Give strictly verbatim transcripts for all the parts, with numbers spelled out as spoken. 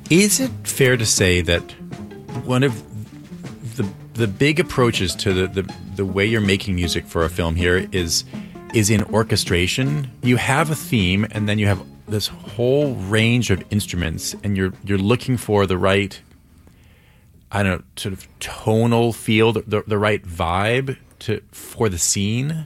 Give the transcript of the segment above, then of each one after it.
Is it fair to say that one of the the big approaches to the, the, the way you're making music for a film here is is in orchestration? You have a theme, and then you have this whole range of instruments, and you're you're looking for the right, I don't know, sort of tonal feel, the the right vibe to for the scene.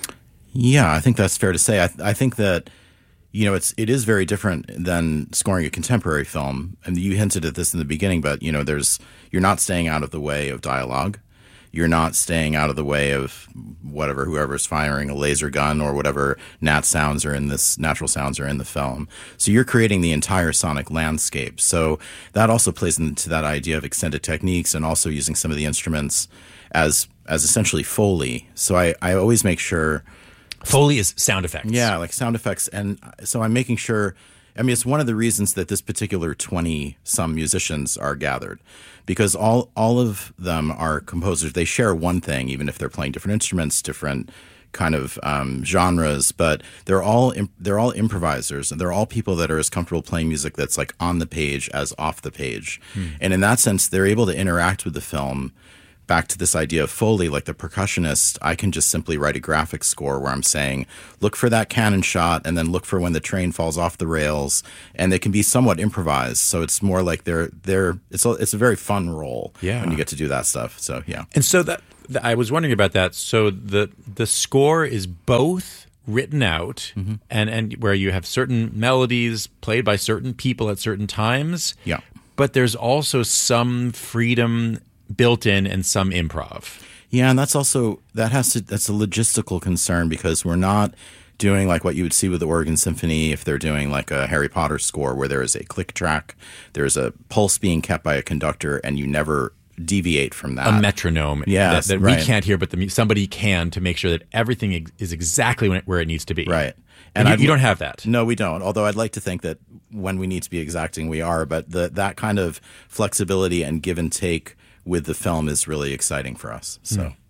Yeah, I think that's fair to say. I, I think that, you know, it's it is very different than scoring a contemporary film. And you hinted at this in the beginning, but you know, there's you're not staying out of the way of dialogue. You're not staying out of the way of whatever whoever's firing a laser gun or whatever nat sounds are in this natural sounds are in the film. So you're creating the entire sonic landscape. So that also plays into that idea of extended techniques and also using some of the instruments as as essentially Foley. So I, I always make sure Foley is sound effects. Yeah, like sound effects. And so I'm making sure, I mean, it's one of the reasons that this particular twenty-some musicians are gathered, because all all of them are composers. They share one thing, even if they're playing different instruments, different kind of um, genres, but they're all they're all improvisers, and they're all people that are as comfortable playing music that's like on the page as off the page. Hmm. And in that sense, they're able to interact with the film. Back to this idea of Foley, like the percussionist, I can just simply write a graphic score where I'm saying, look for that cannon shot, and then look for when the train falls off the rails, and they can be somewhat improvised. So it's more like they're they're it's a, it's a very fun role yeah. when you get to do that stuff. So yeah, and so that I was wondering about that. So the the score is both written out, mm-hmm. and and where you have certain melodies played by certain people at certain times. Yeah, but there's also some freedom built in and some improv. Yeah, and that's also that has to that's a logistical concern, because we're not doing like what you would see with the Oregon Symphony if they're doing like a Harry Potter score where there is a click track, there's a pulse being kept by a conductor, and you never deviate from that. A metronome yeah, that, that right. we can't hear, but the, somebody can, to make sure that everything ex- is exactly when it, where it needs to be. Right. And, and you, you don't have that. No, we don't. Although I'd like to think that when we need to be exacting, we are. But the, that kind of flexibility and give and take with the film is really exciting for us. So, mm.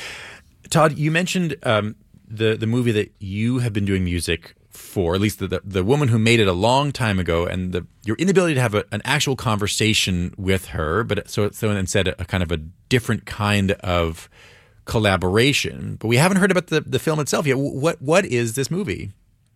Todd, you mentioned um, the the movie that you have been doing music for, at least the the, the woman who made it a long time ago, and the your inability to have a, an actual conversation with her, but so so instead a, a kind of a different kind of collaboration. But we haven't heard about the, the film itself yet. What what is this movie?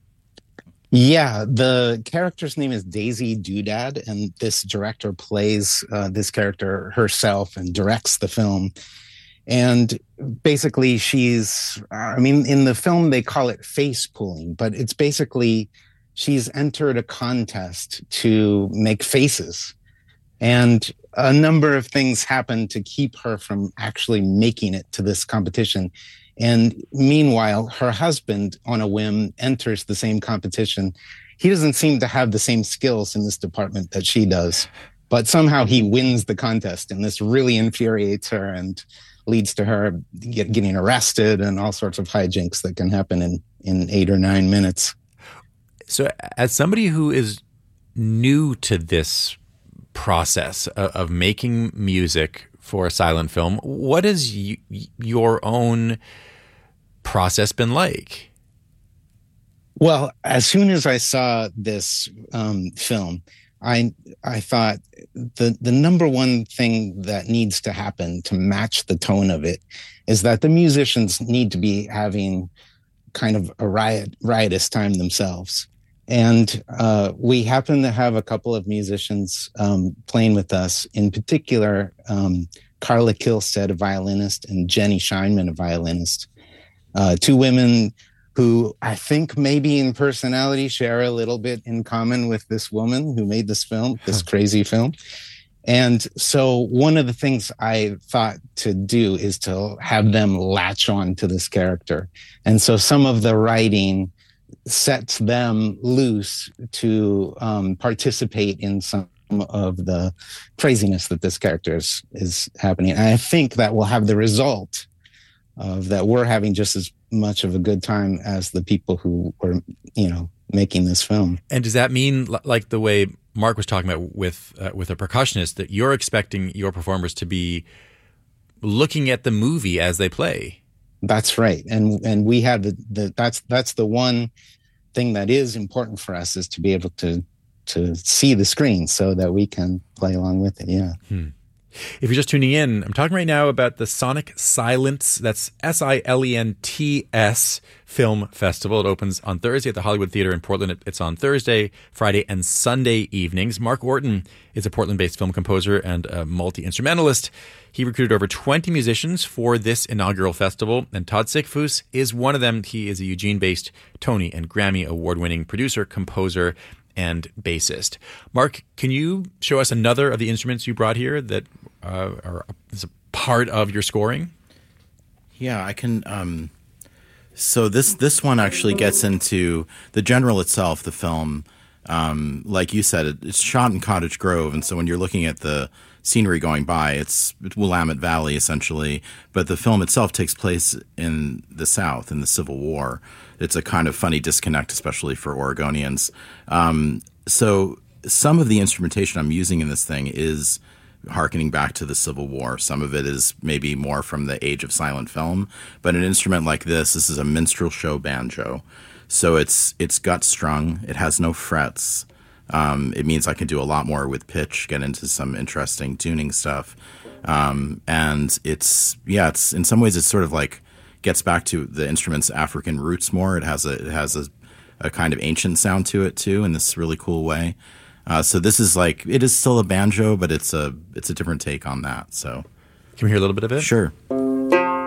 Yeah, the character's name is Daisy Doodad, and this director plays uh, this character herself and directs the film. And basically she's, I mean, in the film they call it face pulling, but it's basically she's entered a contest to make faces. And a number of things happen to keep her from actually making it to this competition. And meanwhile, her husband, on a whim, enters the same competition. He doesn't seem to have the same skills in this department that she does, but somehow he wins the contest, and this really infuriates her and leads to her get, getting arrested and all sorts of hijinks that can happen in, in eight or nine minutes. So as somebody who is new to this process of, of making music for a silent film, what has y- your own process been like? Well, as soon as I saw this um, film, I I thought the the number one thing that needs to happen to match the tone of it is that the musicians need to be having kind of a riot riotous time themselves. And uh, we happen to have a couple of musicians um, playing with us, in particular, um, Carla Kilstead, a violinist, and Jenny Scheinman, a violinist. Uh, two women who I think maybe in personality share a little bit in common with this woman who made this film, this crazy film. And so one of the things I thought to do is to have them latch on to this character. And so some of the writing sets them loose to um, participate in some of the craziness that this character is, is happening. And I think that will have the result of that we're having just as much of a good time as the people who were, you know, making this film. And does that mean, like the way Mark was talking about with uh, with a percussionist, that you're expecting your performers to be looking at the movie as they play? That's right. And and we have the, the that's that's the one thing that is important for us, is to be able to to see the screen so that we can play along with it. Yeah. Hmm. If you're just tuning in, I'm talking right now about the Sonic Silence, that's S I L E N T S Film Festival. It opens on Thursday at the Hollywood Theater in Portland. It's on Thursday, Friday, and Sunday evenings. Mark Orton is a Portland-based film composer and a multi-instrumentalist. He recruited over twenty musicians for this inaugural festival, and Todd Sickfoos is one of them. He is a Eugene-based Tony and Grammy award-winning producer, composer, and bassist. Mark, can you show us another of the instruments you brought here that uh, are is a part of your scoring? Yeah, I can. Um, so this this one actually gets into the general itself. The film, um, like you said, it, it's shot in Cottage Grove, and so when you're looking at the scenery going by, it's Willamette Valley essentially. But the film itself takes place in the South in the Civil War. It's a kind of funny disconnect, especially for Oregonians. Um, so some of the instrumentation I'm using in this thing is harkening back to the Civil War. Some of it is maybe more from the age of silent film. But an instrument like this, this is a minstrel show banjo. So it's it's gut strung. It has no frets. Um, it means I can do a lot more with pitch, get into some interesting tuning stuff. Um, and it's, yeah, it's in some ways it's sort of like gets back to the instrument's African roots more. It has a it has a, a kind of ancient sound to it too, in this really cool way. Uh, so this is like, it is still a banjo, but it's a it's a different take on that. So can we hear a little bit of it? Sure.